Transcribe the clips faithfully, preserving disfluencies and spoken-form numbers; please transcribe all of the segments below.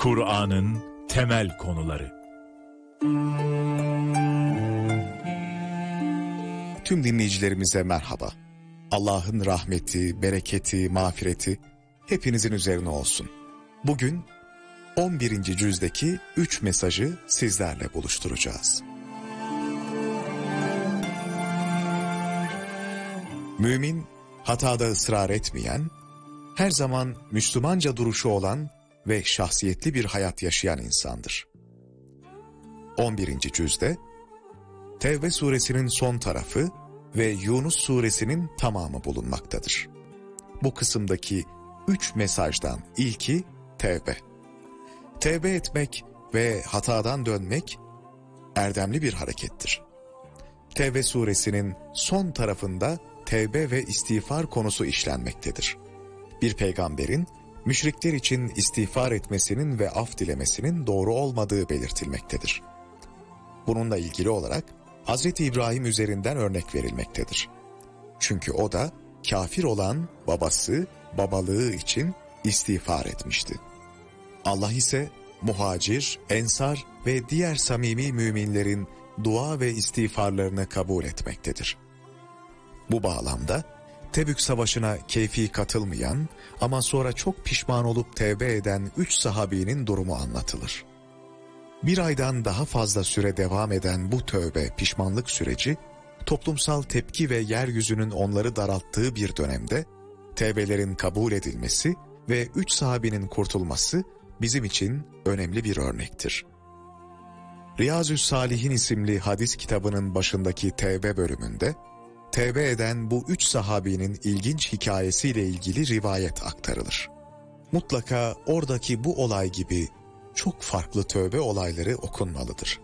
Kur'an'ın temel konuları. Tüm dinleyicilerimize merhaba. Allah'ın rahmeti, bereketi, mağfireti hepinizin üzerine olsun. Bugün on birinci cüzdeki üç mesajı sizlerle buluşturacağız. Mümin, hatada ısrar etmeyen, her zaman Müslümanca duruşu olan ve şahsiyetli bir hayat yaşayan insandır. on birinci cüzde, Tevbe suresinin son tarafı ve Yunus suresinin tamamı bulunmaktadır. Bu kısımdaki üç mesajdan ilki tevbe. Tevbe etmek ve hatadan dönmek erdemli bir harekettir. Tevbe suresinin son tarafında tevbe ve istiğfar konusu işlenmektedir. Bir peygamberin müşrikler için istiğfar etmesinin ve af dilemesinin doğru olmadığı belirtilmektedir. Bununla ilgili olarak Hazreti İbrahim üzerinden örnek verilmektedir. Çünkü o da kafir olan babası, babalığı için istiğfar etmişti. Allah ise muhacir, ensar ve diğer samimi müminlerin dua ve istiğfarlarını kabul etmektedir. Bu bağlamda Tebük Savaşı'na keyfi katılmayan ama sonra çok pişman olup tevbe eden üç sahabinin durumu anlatılır. Bir aydan daha fazla süre devam eden bu tövbe pişmanlık süreci, toplumsal tepki ve yeryüzünün onları daralttığı bir dönemde tevbelerin kabul edilmesi ve üç sahabinin kurtulması bizim için önemli bir örnektir. Riyazü's-Salihin isimli hadis kitabının başındaki tevbe bölümünde, tevbe eden bu üç sahabinin ilginç hikayesiyle ilgili rivayet aktarılır. Mutlaka oradaki bu olay gibi çok farklı tövbe olayları okunmalıdır.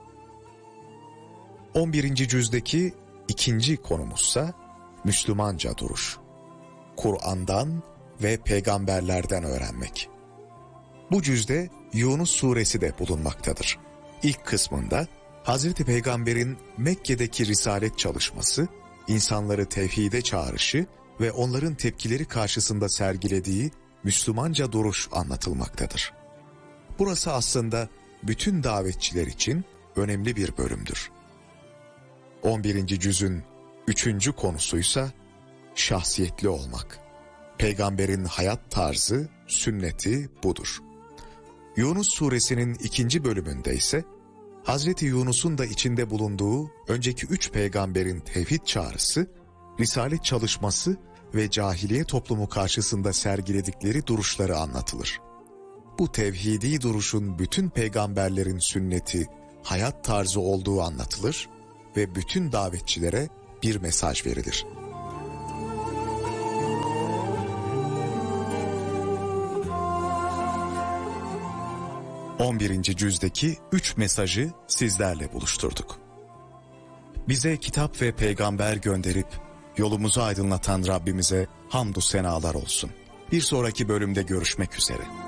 on birinci cüzdeki ikinci konumuzsa Müslümanca duruş. Kur'an'dan ve peygamberlerden öğrenmek. Bu cüzde Yunus suresi de bulunmaktadır. İlk kısmında Hazreti Peygamber'in Mekke'deki risalet çalışması, insanları tevhide çağrışı ve onların tepkileri karşısında sergilediği Müslümanca duruş anlatılmaktadır. Burası aslında bütün davetçiler için önemli bir bölümdür. on birinci cüzün üçüncü konusuysa şahsiyetli olmak. Peygamberin hayat tarzı, sünneti budur. Yunus suresinin ikinci bölümünde ise Hazreti Yunus'un da içinde bulunduğu önceki üç peygamberin tevhid çağrısı, risalet çalışması ve cahiliye toplumu karşısında sergiledikleri duruşları anlatılır. Bu tevhidi duruşun bütün peygamberlerin sünneti, hayat tarzı olduğu anlatılır ve bütün davetçilere bir mesaj verilir. on birinci cüzdeki üç mesajı sizlerle buluşturduk. Bize kitap ve peygamber gönderip yolumuzu aydınlatan Rabbimize hamdü senalar olsun. Bir sonraki bölümde görüşmek üzere.